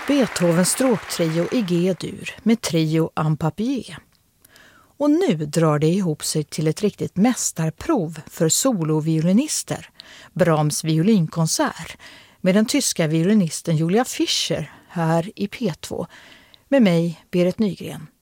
Beethovens stråktrio i G-dur med trio en papier. Och nu drar det ihop sig till ett riktigt mästarprov för soloviolinister, Brahms violinkonsert, med den tyska violinisten Julia Fischer här i P2, med mig, Berit Nygren.